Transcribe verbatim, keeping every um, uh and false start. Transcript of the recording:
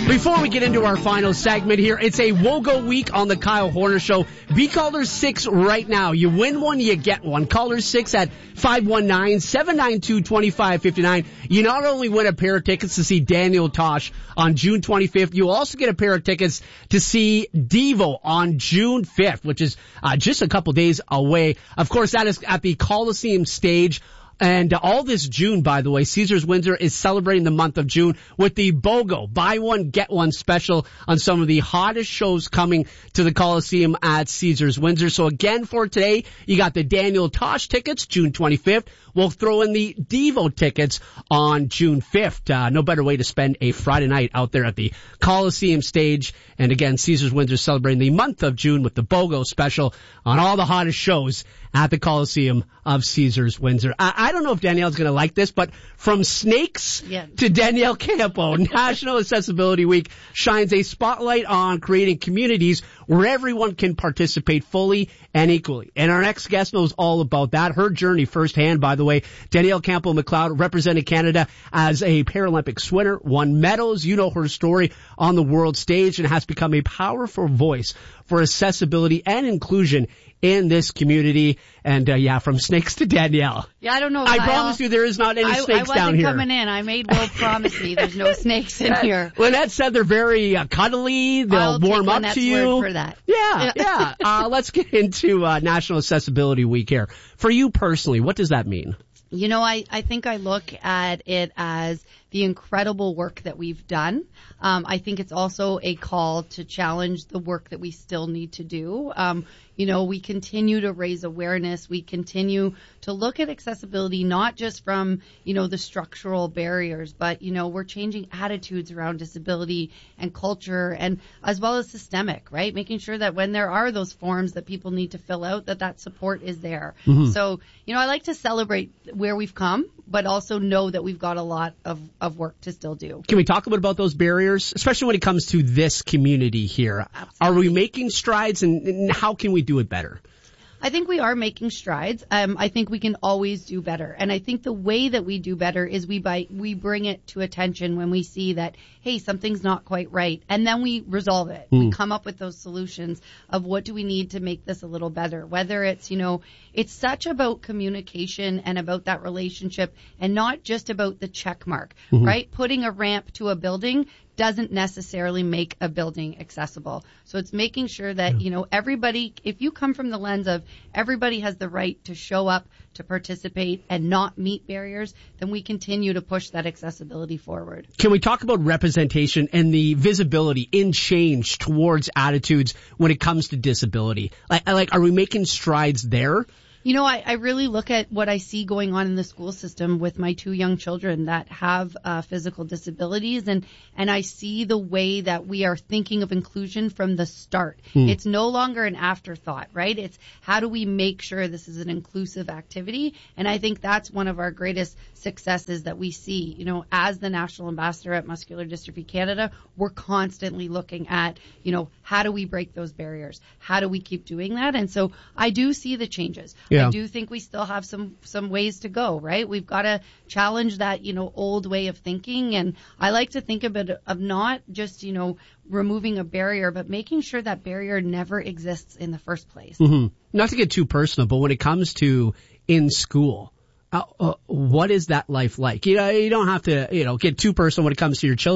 Before we get into our final segment here, it's a WOGO week on the Kyle Horner Show. Be caller six right now. You win one, you get one. Caller six at five one nine, seven nine two, two five five nine. You not only win a pair of tickets to see Daniel Tosh on June twenty-fifth, you also get a pair of tickets to see Devo on June fifth, which is uh, just a couple days away. Of course, that is at the Coliseum stage. And all this June, by the way, Caesars Windsor is celebrating the month of June with the BOGO, buy one, get one special on some of the hottest shows coming to the Coliseum at Caesars Windsor. So again, for today, you got the Daniel Tosh tickets, June twenty-fifth. We'll throw in the Devo tickets on June fifth. Uh, no better way to spend a Friday night out there at the Coliseum stage. And again, Caesars Windsor celebrating the month of June with the BOGO special on all the hottest shows at the Coliseum of Caesars Windsor. I, I don't know if Danielle's going to like this, but from snakes yeah. to Danielle Campo, National Accessibility Week shines a spotlight on creating communities where everyone can participate fully and equally. And our next guest knows all about that. Her journey firsthand, by the way. Danielle Campo McLeod represented Canada as a Paralympic swimmer, won medals. You know her story on the world stage and has become a powerful voice for accessibility and inclusion in this community. And, uh, yeah, from snakes to Danielle. Yeah, I don't know. I Kyle. promise you there is not any I, snakes I down here. I wasn't coming in. I made Will promise me there's no snakes in here. Lynette said they're very uh, cuddly. They'll I'll warm take up Lynette's to you. Word for that. Yeah, yeah. uh, let's get into uh, National Accessibility Week here. For you personally, what does that mean? You know, I, I think I look at it as the incredible work that we've done. Um, I think it's also a call to challenge the work that we still need to do. Um, you know, we continue to raise awareness. We continue to look at accessibility, not just from, you know, the structural barriers, but, you know, we're changing attitudes around disability and culture, and as well as systemic, right? Making sure that when there are those forms that people need to fill out, that that support is there. Mm-hmm. So, you know, I like to celebrate where we've come, but also know that we've got a lot of, of work to still do. Can we talk a bit about those barriers, especially when it comes to this community here? Absolutely. Are we making strides, and, and how can we do it better? I think we are making strides. Um, I think we can always do better. And I think the way that we do better is we by, we bring it to attention when we see that, hey, something's not quite right. And then we resolve it. Mm. We come up with those solutions of what do we need to make this a little better. Whether it's, you know, it's such about communication and about that relationship and not just about the check mark, mm-hmm. right? Putting a ramp to a building doesn't necessarily make a building accessible. So it's making sure that, you know, everybody, if you come from the lens of everybody has the right to show up, to participate, and not meet barriers, then we continue to push that accessibility forward. Can we talk about representation and the visibility in change towards attitudes when it comes to disability? Like, like are we making strides there? You know, I, I really look at what I see going on in the school system with my two young children that have uh, physical disabilities, and, and I see the way that we are thinking of inclusion from the start. Mm. It's no longer an afterthought, right? It's how do we make sure this is an inclusive activity? And I think that's one of our greatest successes that we see. You know, as the National Ambassador at Muscular Dystrophy Canada, we're constantly looking at, you know, how do we break those barriers? How do we keep doing that? And so I do see the changes. Yeah. I do think we still have some, some ways to go, right? We've got to challenge that, you know, old way of thinking. And I like to think of it of not just, you know, removing a barrier, but making sure that barrier never exists in the first place. Mm-hmm. Not to get too personal, but when it comes to in school, uh, uh, what is that life like? You know, you don't have to, you know, get too personal when it comes to your children.